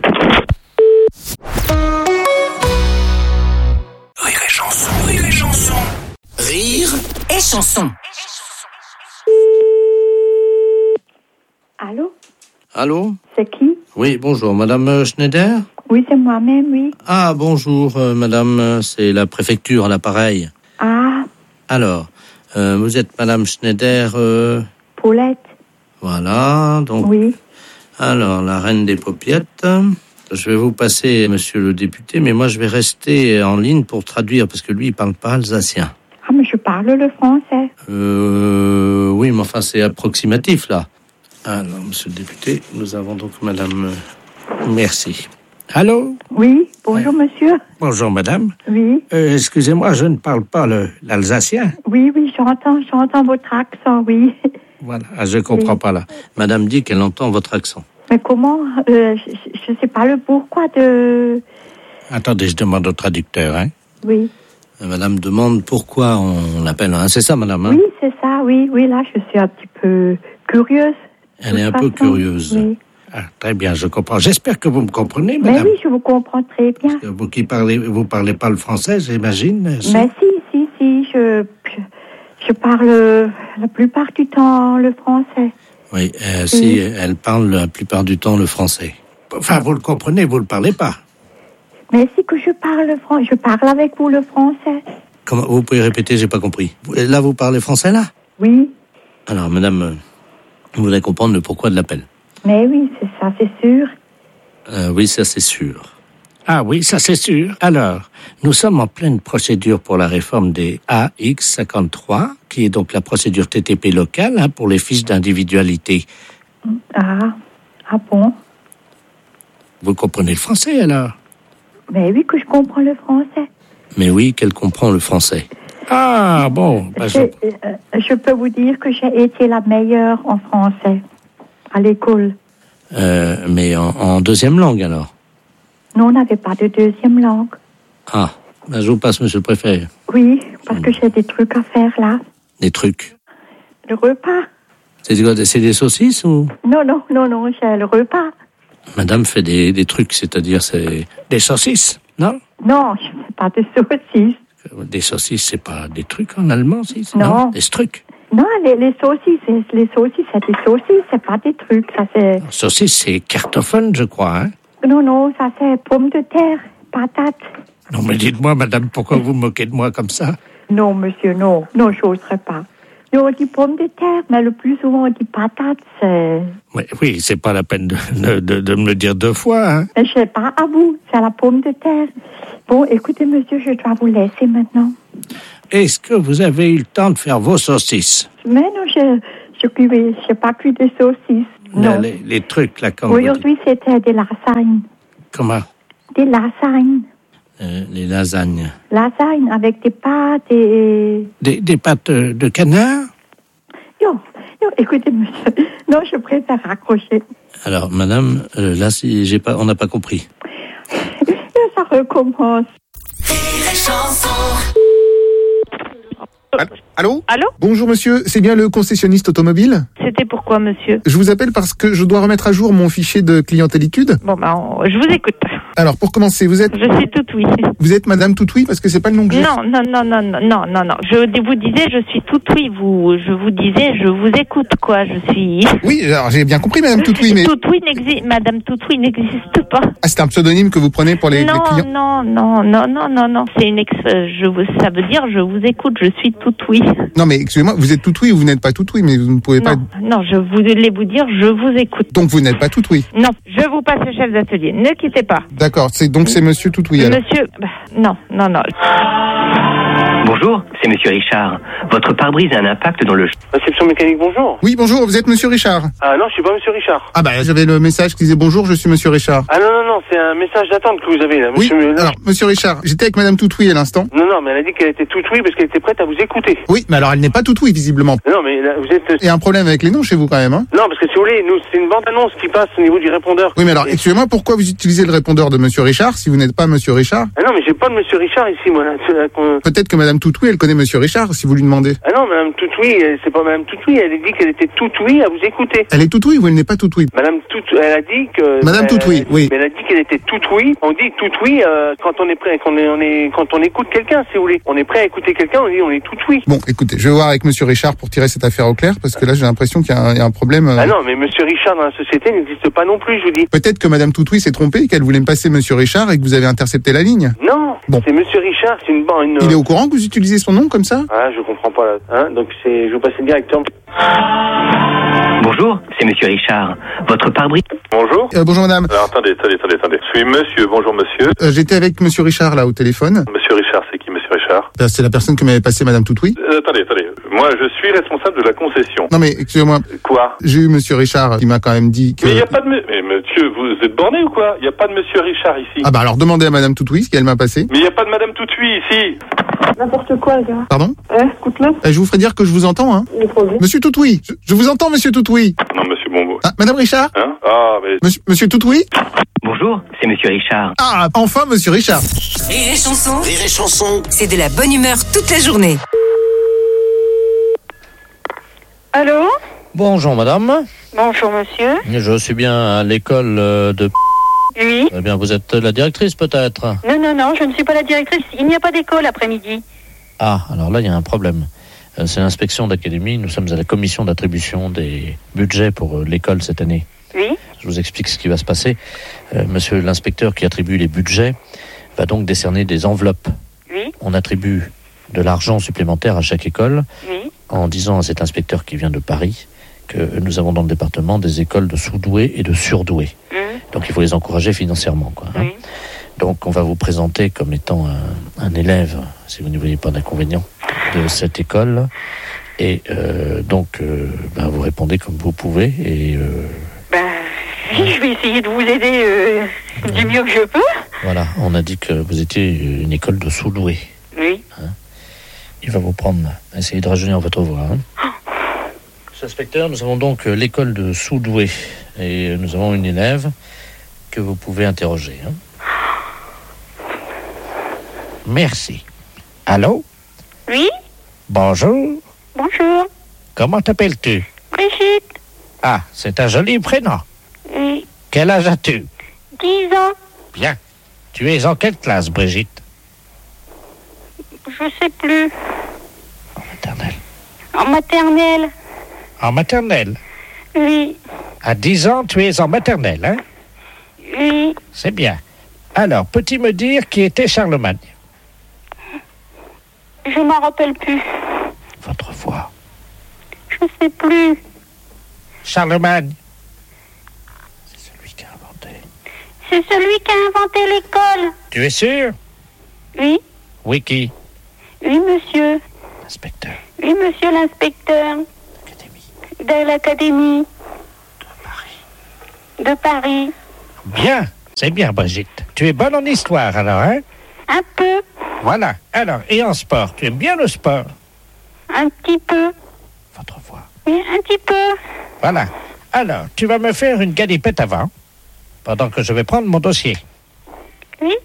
Rire et chanson, rire et chanson. Rire et chanson. Allô? Allô? C'est qui? Oui, bonjour, madame Schneider? Oui, c'est moi-même, oui. Ah, bonjour, euh, madame, c'est la préfecture à l'appareil. Ah. Alors, euh, vous êtes madame Schneider... Euh... Paulette. Voilà, donc... Oui. Alors, la reine des paupiettes. Je vais vous passer, monsieur le député, mais moi, je vais rester en ligne pour traduire, parce que lui, il parle pas alsacien. Ah, mais je parle le français. Euh... Oui, mais enfin, c'est approximatif, là. Alors, monsieur le député, nous avons donc madame... Merci. Allô? Oui, bonjour, ouais. Monsieur. Bonjour, madame. Oui. Euh, excusez-moi, je ne parle pas le, l'alsacien. Oui, oui, j'entends, j'entends votre accent, oui. Voilà, ah, je comprends oui. pas, là. Madame dit qu'elle entend votre accent. Mais comment? euh, Je ne sais pas le pourquoi de... Attendez, je demande au traducteur, hein. Oui. Madame demande pourquoi on l'appelle, hein. C'est ça, madame, hein? Oui, c'est ça, oui, oui, là, je suis un petit peu curieuse. Elle est un façon. peu curieuse. Oui. Ah, très bien, je comprends. J'espère que vous me comprenez, madame. Mais oui, je vous comprends très bien. Parce que vous qui parlez, vous parlez pas le français, j'imagine. Si? Mais si, si, si, je, je, je parle la plupart du temps le français. Oui, euh, oui. Si, elle parle la plupart du temps le français. Enfin, vous le comprenez, vous le parlez pas. Mais si que je parle le français, je parle avec vous le français. Comment, vous pouvez répéter, j'ai pas compris. Là, vous parlez français, là? Oui. Alors, madame, vous voulez comprendre le pourquoi de l'appel? Mais oui, c'est ça, c'est sûr. Euh, oui, ça, c'est sûr. Ah oui, ça, c'est sûr. Alors, nous sommes en pleine procédure pour la réforme des A X cinquante-trois, qui est donc la procédure T T P locale, hein, pour les fiches d'individualité. Ah, ah bon? Vous comprenez le français, alors? Mais oui, que je comprends le français. Mais oui, qu'elle comprend le français. Ah, bon. Bah, je... Je, euh, je peux vous dire que j'ai été la meilleure en français. À l'école. Euh, mais en, en deuxième langue, alors? Non, on n'avait pas de deuxième langue. Ah, ben je vous passe, monsieur le préfet. Oui, parce que j'ai des trucs à faire, là. Des trucs? Le repas. C'est, c'est des saucisses, ou? Non, non, non, non, j'ai le repas. Madame fait des, des trucs, c'est-à-dire c'est Des saucisses, non? Non, je ne fais pas de saucisses. Des saucisses, c'est pas des trucs en allemand, si? Non. Des trucs. Non, les, les saucisses, c'est- les saucisses, c'est des saucisses, c'est pas des trucs. Ça, c'est... Saucisses, c'est Kartoffeln, je crois, hein? Non, non, ça, c'est pommes de terre, patates. Non, mais dites-moi, madame, pourquoi vous moquez de moi comme ça? Non, monsieur, non. Non, je n'oserais pas. Non, on dit pommes de terre, mais le plus souvent, on dit patates, c'est... Oui, oui, c'est pas la peine de, de, de, de me le dire deux fois, hein? Mais je sais pas à vous, c'est la pomme de terre. Bon, écoutez, monsieur, je dois vous laisser maintenant. Est-ce que vous avez eu le temps de faire vos saucisses? Mais non, je je cuis, je pas cuit des saucisses. Là, Non. les, les trucs, là, comme vous dites. Aujourd'hui, c'était des lasagnes. Comment? Des lasagnes. euh, les lasagnes. Lasagnes avec des pâtes et... Des, des pâtes euh, de canard? Yo, yo, écoutez, monsieur, non, je préfère raccrocher. Alors, madame, euh, là, si j'ai pas, on n'a pas compris. Ça recommence. Allô? Allô? Bonjour monsieur, c'est bien le concessionniste automobile? C'était pourquoi, monsieur? Je vous appelle parce que je dois remettre à jour mon fichier de clientélitude. Bon, ben, on- je vous écoute. Alors, pour commencer, vous êtes... Je suis toute oui. Vous êtes madame Toutoui, parce que c'est pas le nom que j'ai. Non, non, non, non, non, non, non, non. Je vous disais, je suis toute oui. Vous, je vous disais, je vous écoute, quoi. Je suis. Oui, alors j'ai bien compris madame Toutoui, mais... Toutoui n'existe, madame Toutoui n'existe pas. Ah, c'est un pseudonyme que vous prenez pour les, les non, clients? non, non, non, non, non, non. C'est une ex. euh, Je vous, ça veut dire, je vous écoute. Je suis toute oui. Non, mais excusez-moi, vous êtes Toutoui ou vous n'êtes pas Toutoui, mais vous ne pouvez pas... Non, non, je voulais vous dire, je vous écoute. Donc vous n'êtes pas Toutoui. Non, je vous passe le chef d'atelier. Ne quittez pas. D'accord, c'est donc c'est monsieur Toutoui alors. Monsieur, bah, non, non, non. Bonjour, c'est Monsieur Richard. Votre pare-brise a un impact dans le... Réception mécanique, bonjour. Oui, bonjour, vous êtes monsieur Richard? Ah non, je suis pas Monsieur Richard. Ah bah j'avais le message qui disait bonjour, je suis monsieur Richard. Ah non, non, non, c'est un message d'attente que vous avez là. Oui, Monsieur... alors monsieur Richard, j'étais avec madame Toutoui à l'instant. Non, non, mais elle a dit qu'elle était toute oui parce qu'elle était prête à vous écouter. Oui, mais alors elle n'est pas Toutoui visiblement. Non, mais là, vous êtes... Il y a un problème avec les noms chez vous quand même, hein? Non, parce que si vous voulez, nous, c'est une bande-annonce qui passe au niveau du répondeur. Oui, mais alors, excusez-moi, pourquoi vous utilisez le répondeur de monsieur Richard si vous n'êtes pas monsieur Richard? Ah non, mais j'ai pas de Monsieur Richard ici, moi. Là. Peut-être que madame Toutoui, elle connaît monsieur Richard, si vous lui demandez. Ah non, Madame Toutoui, elle- c'est pas Madame Toutoui, elle a dit qu'elle était toute oui à vous écouter. Elle est Toutoui ou elle n'est pas Toutoui? Madame Toutoui, elle a dit que... Madame elle- Toutoui, oui. Mais elle a dit qu'elle était toute oui. On dit toute oui euh, quand on est prêt, quand on est, on est, quand on écoute quelqu'un, si vous voulez. On est prêt à écouter quelqu'un, on dit on est toute oui. Bon, écoutez, je vais voir avec monsieur Richard pour tirer cette affaire au clair, parce que là, j'ai l'impression qu'il y, a un- il y a un problème. euh. Ah non, mais Monsieur Richard dans la société n'existe pas non plus, je vous dis. Peut-être que madame Toutoui s'est trompée et qu'elle voulait me passer monsieur Richard et que vous avez intercepté la ligne. Non, Bon. c'est Monsieur Richard, c'est une bande. Il est au courant que vous utilisez son nom comme ça? Ah, je comprends pas là. Hein, donc c'est, je vous passe le directeur. Bonjour, c'est Monsieur Richard. Votre pare-brise... Bonjour. Euh, bonjour madame. Alors attendez, attendez, attendez, attendez. Je suis monsieur, bonjour monsieur. Euh, J'étais avec monsieur Richard là au téléphone. Monsieur Richard, c'est qui monsieur Richard? Euh, C'est la personne que m'avait passé madame Toutoui. euh, Attendez, attendez. Moi, je suis responsable de la concession. Non mais, excusez-moi. Quoi? J'ai eu monsieur Richard qui m'a quand même dit que... Mais il n'y a pas de... me- Mais monsieur, vous êtes borné ou quoi? Il n'y a pas de monsieur Richard ici. Ah bah alors demandez à madame Toutoui ce qu'elle m'a passé. Mais il n'y a pas de madame Toutoui ici. N'importe quoi, le gars. Pardon? Hein, écoute-le. Euh, Je vous ferai dire que je vous entends, hein. Il est posé. Monsieur Toutoui, je, je vous entends monsieur Toutoui. Non, monsieur Bongo. Ah, madame Richard? Hein? Ah, mais... Monsieur, monsieur Toutoui? Bonjour, c'est Monsieur Richard. Ah, enfin monsieur Richard. Rire et chanson, Rire et chanson. c'est de la bonne humeur toute la journée. Allô? Bonjour, madame. Bonjour, monsieur. Je suis bien à l'école euh, de... Oui. Eh bien, vous êtes la directrice, peut-être? Non, non, non, je ne suis pas la directrice. Il n'y a pas d'école après-midi. Ah, alors là, il y a un problème. Euh, C'est l'inspection d'académie. Nous sommes à la commission d'attribution des budgets pour euh, l'école cette année. Oui. Je vous explique ce qui va se passer. Euh, monsieur l'inspecteur qui attribue les budgets va donc décerner des enveloppes. Oui. On attribue de l'argent supplémentaire à chaque école Oui. en disant à cet inspecteur qui vient de Paris que nous avons dans le département des écoles de sous-doués et de surdoués. Mmh. Donc il faut les encourager financièrement, quoi, hein. Oui. Donc on va vous présenter comme étant un, un élève, si vous ne voyez pas d'inconvénient, de cette école. Et euh, donc euh, ben, vous répondez comme vous pouvez. Et euh, Ben, je vais essayer de vous aider euh, du mieux que je peux. voilà, on a dit que vous étiez une école de sous-doués. Oui. Hein. Il va vous prendre, essayer de rajeunir votre voix. Hein. Monsieur l'inspecteur, nous avons donc euh, l'école de sous-doués. Et euh, nous avons une élève que vous pouvez interroger. Hein. Merci. Allô? Oui, Bonjour. bonjour. Comment t'appelles-tu? Brigitte. Ah, c'est un joli prénom. Oui. Quel âge as-tu? Dix ans. Bien. Tu es en quelle classe, Brigitte? Je sais plus. En maternelle. En maternelle. En maternelle? Oui. À dix ans, tu es en maternelle, hein? Oui. C'est bien. Alors, peux-tu me dire qui était Charlemagne? Je m'en rappelle plus. Votre voix. Je sais plus. Charlemagne. C'est celui qui a inventé l'école. Tu es sûr? Oui. Oui, qui? Oui, monsieur. L'inspecteur. Oui, monsieur l'inspecteur. De l'académie. De Paris. De Paris. Bien. C'est bien, Brigitte. Tu es bonne en histoire, alors, hein? Un peu. Voilà. Alors, et en sport? Tu aimes bien le sport? Un petit peu. Votre voix. Oui, un petit peu. Voilà. Alors, tu vas me faire une galipette avant, pendant que je vais prendre mon dossier. Oui.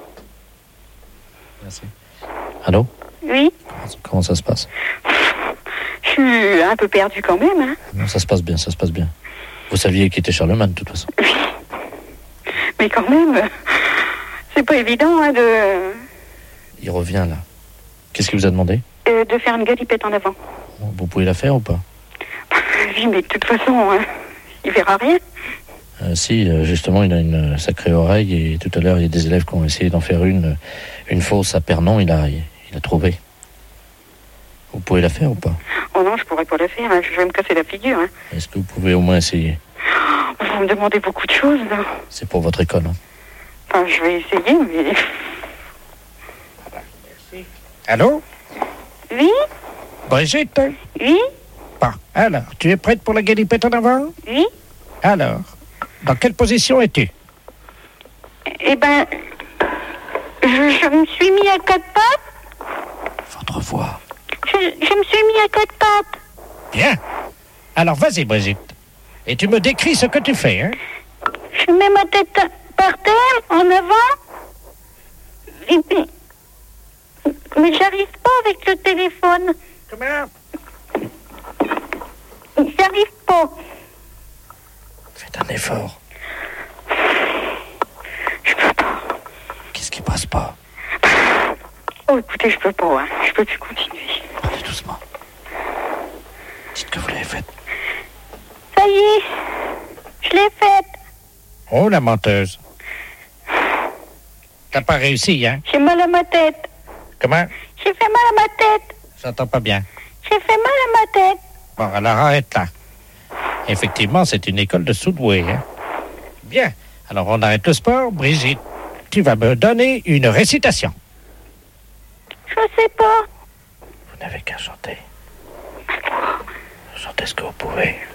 Merci. Allô? Oui. Comment ça se passe? Je suis un peu perdue quand même, hein. Non, ça se passe bien, ça se passe bien. Vous saviez qui était Charlemagne, de toute façon. Oui. Mais quand même, c'est pas évident, hein, de... Il revient, là. Qu'est-ce qu'il vous a demandé? euh, de faire une galipette en avant. Vous pouvez la faire ou pas? Oui, mais de toute façon, hein, il verra rien. Euh, si, euh, justement, il a une euh, sacrée oreille et tout à l'heure, il y a des élèves qui ont essayé d'en faire une, euh, une fausse à Pernon, il a, il, il a trouvé. Vous pouvez la faire ou pas? Oh non, je pourrais pas la faire, hein, je vais me casser la figure. Hein. Est-ce que vous pouvez au moins essayer? Vous me demandez beaucoup de choses, là. C'est pour votre école, hein. Enfin, je vais essayer, mais... Allô? Oui? Brigitte? Oui? Bon, alors, tu es prête pour la galipette en avant? Oui? Alors, dans quelle position es-tu? Eh ben, je, je me suis mis à quatre pattes. Votre voix. Je, je me suis mis à quatre pattes. Bien. Alors, vas-y, Brigitte. Et tu me décris ce que tu fais, hein? Je mets ma tête par terre, en avant. Et puis... Mais j'arrive pas avec le téléphone. Comment? J'arrive pas. Faites un effort. Je peux pas. Qu'est-ce qui passe pas? Oh, écoutez, je peux pas, hein. Je peux plus continuer. Parlez doucement. Dites que vous l'avez faite. Ça y est, je l'ai faite. Oh, la menteuse. T'as pas réussi, hein? J'ai mal à ma tête. Comment? J'ai fait mal à ma tête. J'entends pas bien. J'ai fait mal à ma tête. Bon, alors arrête là. Effectivement, c'est une école de soudoué, hein? Bien. Alors, on arrête le sport. Brigitte, tu vas me donner une récitation. Je sais pas. Vous n'avez qu'à chanter. Chantez ce que vous pouvez.